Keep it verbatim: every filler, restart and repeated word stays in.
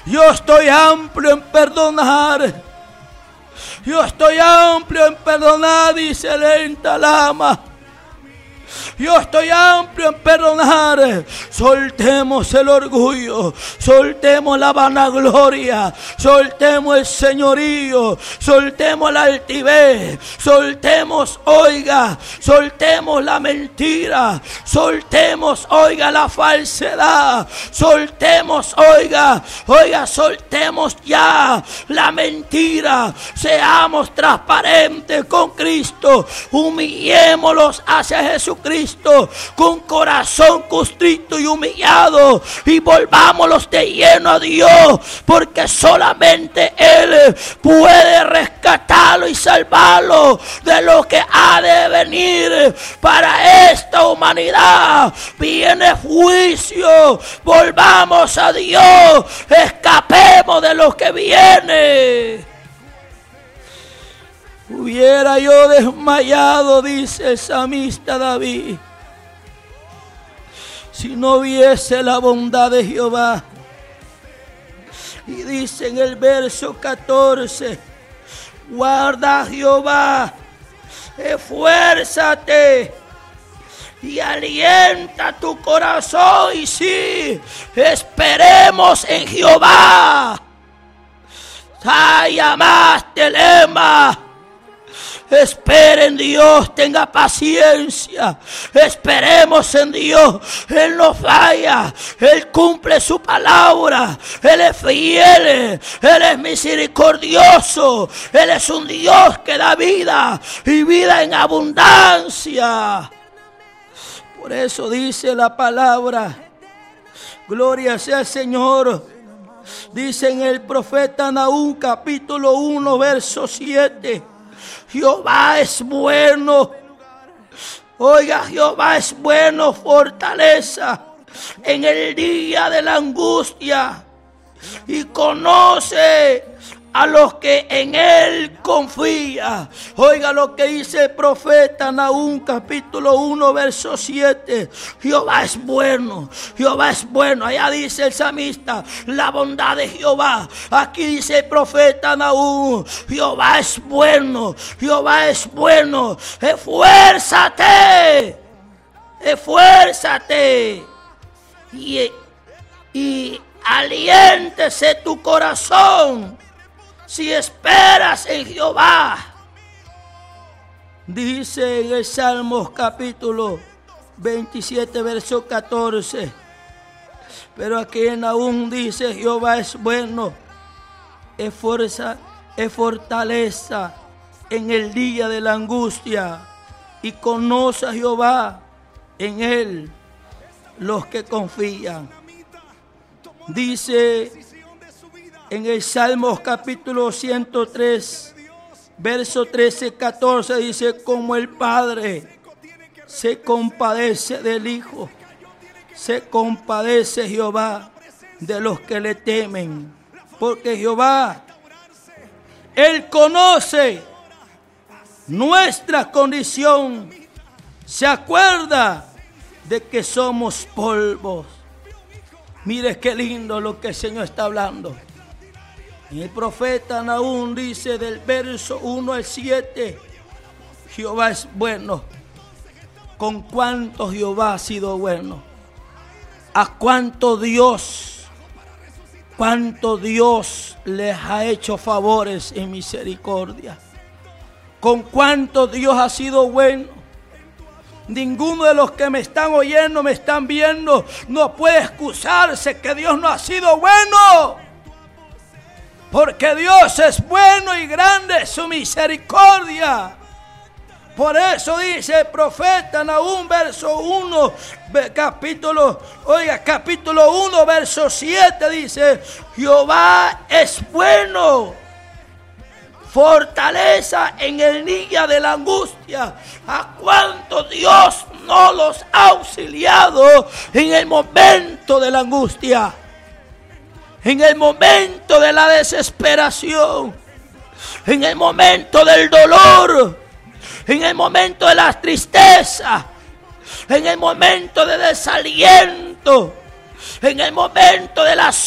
Yo estoy amplio en perdonar. Yo estoy amplio en perdonar, dice lenta Lama. Yo estoy amplio en perdonar. Soltemos el orgullo, soltemos la vanagloria, soltemos el señorío, soltemos la altivez, soltemos, oiga, soltemos la mentira, soltemos, oiga, la falsedad, soltemos, oiga, oiga, soltemos ya la mentira. Seamos transparentes con Cristo, humillémoslos hacia Jesucristo con corazón constrito y humillado, y volvámonos de lleno a Dios, porque solamente Él puede rescatarlo y salvarlo de lo que ha de venir para esta humanidad. Viene juicio, volvamos a Dios, escapemos de lo que viene. Hubiera yo desmayado, dice el salmista David, si no viese la bondad de Jehová. Y dice en el verso catorce, guarda a Jehová, esfuérzate y alienta tu corazón. Y sí, esperemos en Jehová. Sayamás telema. Espere en Dios, tenga paciencia. Esperemos en Dios. Él no falla, Él cumple su palabra. Él es fiel, Él es misericordioso. Él es un Dios que da vida y vida en abundancia. Por eso dice la palabra, gloria sea el Señor. Dice en el profeta Nahum capítulo uno verso siete, Jehová es bueno. Oiga, Jehová es bueno, fortaleza en el día de la angustia, y conoce a los que en Él confían. Oiga lo que dice el profeta Nahum capítulo uno verso siete. Jehová es bueno, Jehová es bueno. Allá dice el salmista, la bondad de Jehová. Aquí dice el profeta Nahum, Jehová es bueno, Jehová es bueno. Esfuérzate, esfuérzate y, y aliéntese tu corazón si esperas en Jehová. Dice en el Salmos capítulo veintisiete verso catorce, pero aquí en Nahum dice, Jehová es bueno, es fuerza, es fortaleza en el día de la angustia, y conoce a Jehová en Él los que confían. Dice en el Salmos capítulo ciento tres, verso trece, catorce, dice, como el Padre se compadece del Hijo, se compadece Jehová de los que le temen. Porque Jehová, Él conoce nuestra condición, se acuerda de que somos polvos. Mire qué lindo lo que el Señor está hablando. Y el profeta Nahum dice del verso uno al siete, Jehová es bueno. ¿Con cuánto Jehová ha sido bueno? ¿A cuánto Dios, cuánto Dios les ha hecho favores en misericordia? ¿Con cuánto Dios ha sido bueno? Ninguno de los que me están oyendo, me están viendo, no puede excusarse que Dios no ha sido bueno. Porque Dios es bueno y grande es su misericordia. Por eso dice el profeta Nahum, verso uno, capítulo, oiga, capítulo uno, verso siete, dice, Jehová es bueno, fortaleza en el día de la angustia. ¿A cuánto Dios no los ha auxiliado en el momento de la angustia? En el momento de la desesperación, en el momento del dolor, en el momento de la tristeza, en el momento de desaliento, en el momento de la